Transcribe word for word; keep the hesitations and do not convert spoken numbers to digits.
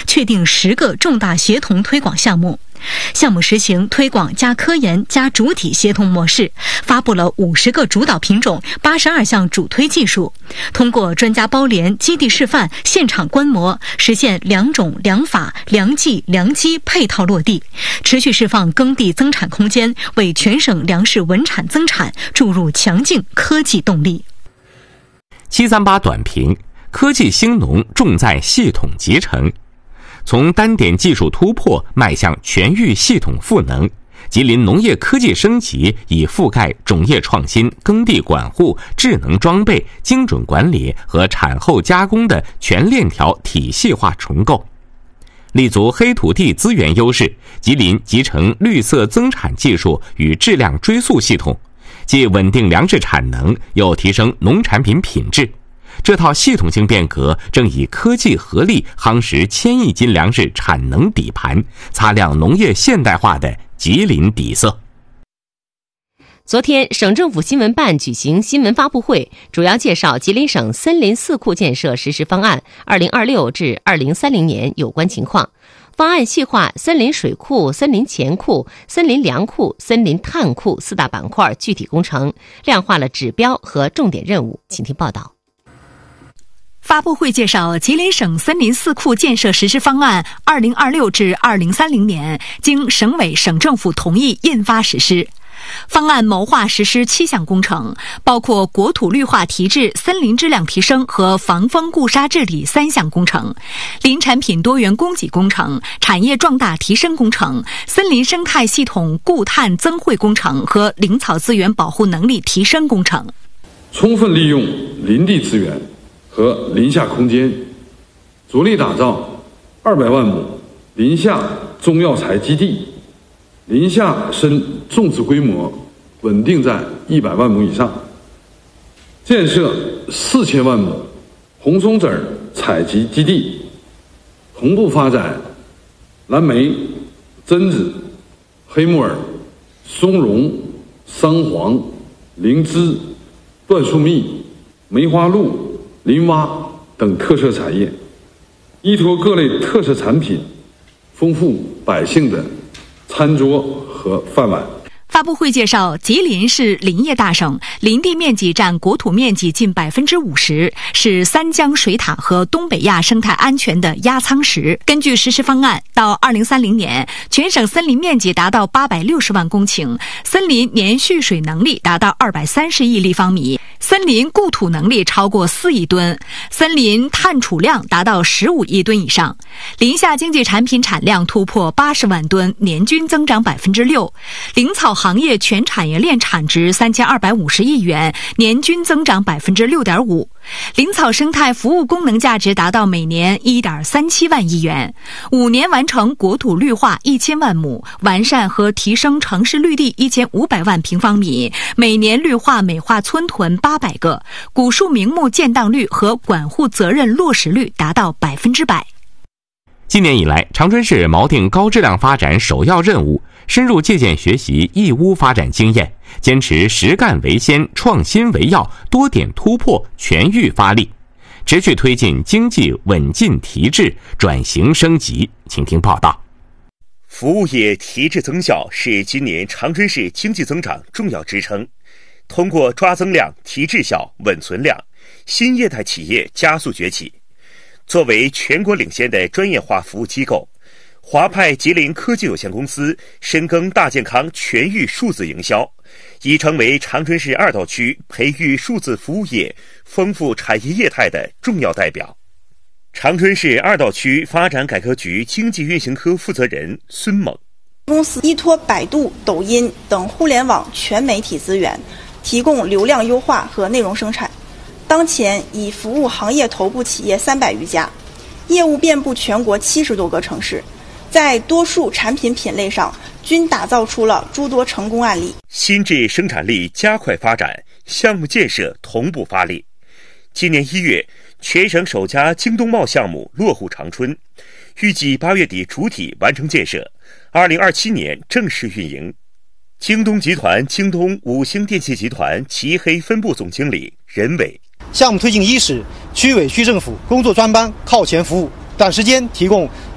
确定十个重大协同推广项目。项目实行推广加科研加主体协同模式，发布了五十个主导品种、八十二项主推技术，通过专家包联、基地示范、现场观摩，实现良种良法良技良机配套落地，持续释放耕地增产空间，为全省粮食稳产增产注入强劲科技动力。 七三八短评：科技兴农重在系统集成。从单点技术突破迈向全域系统赋能，吉林农业科技升级以覆盖种业创新、耕地管护、智能装备、精准管理和产后加工的全链条体系化重构。立足黑土地资源优势，吉林集成绿色增产技术与质量追溯系统，既稳定粮食产能，又提升农产品品质。这套系统性变革正以科技合力夯实千亿斤粮食产能底盘，擦亮农业现代化的吉林底色。 昨天，省政府新闻办举行新闻发布会，主要介绍吉林省森林四库建设实施方案二零二六至二零三零年有关情况。方案细化森林水库、森林钱库、森林粮库、森林碳库四大板块具体工程，量化了指标和重点任务。请听报道。 发布会介绍，吉林省森林四库建设实施方案二零二六至二零三零年经省委省政府同意印发实施。方案谋划实施七项工程，包括国土绿化提质、森林质量提升和防风固沙治理三项工程，林产品多元供给工程、产业壮大提升工程、森林生态系统固碳增汇工程和林草资源保护能力提升工程。 充分利用林地资源和林下空间，着力打造二百万亩林下中药材基地，林下参种植规模稳定在一百万亩以上，建设四千万亩红松籽采集基地，同步发展蓝莓、榛子、黑木耳、松茸、桑黄、灵芝、椴树蜜、梅花鹿、林蛙等特色产业，依托各类特色产品，丰富百姓的餐桌和饭碗。 发布会介绍，吉林是林业大省，林地面积占国土面积近百分之五十，是三江水塔和东北亚生态安全的压舱石。根据实施方案，到二零三零年，全省森林面积达到八百六十万公顷，森林年蓄水能力达到二百三十亿立方米，森林固土能力超过四亿吨，森林碳储量达到十五亿吨以上，林下经济产品产量突破八十万吨，年均增长百分之六，林草行业全产业链产值三千二百五十亿元，年均增长百分之六点五。林草生态服务功能价值达到每年一点三七万亿元。五年完成国土绿化一千万亩，完善和提升城市绿地一千五百万平方米，每年绿化美化村屯八百个，古树名木建档率和管护责任落实率达到百分之百。 今年以来，长春市锚定高质量发展首要任务，深入借鉴学习义乌发展经验，坚持实干为先、创新为要，多点突破，全域发力，持续推进经济稳进提质、转型升级。请听报道。 服务业提质增效是今年长春市经济增长重要支撑。通过抓增量、提质效、稳存量，新业态企业加速崛起。作为全国领先的专业化服务机构，华派吉林科技有限公司深耕大健康全域数字营销，已成为长春市二道区培育数字服务业丰富产业业态的重要代表。长春市二道区发展改革局经济运行科负责人孙猛， 公司依托百度、抖音等互联网全媒体资源，提供流量优化和内容生产。当前已服务行业头部企业三百余家，业务遍布全国七十多个城市，在多数产品品类上均打造出了诸多成功案例。 新质生产力加快发展，项目建设同步发力。今年一月，全省首家京东贸项目落户长春，预计八月底主体完成建设，二零二七年正式运营。京东集团京东五星电器集团齐黑分部总经理任伟， 项目推进伊始，区委区政府工作专班靠前服务，短时间提供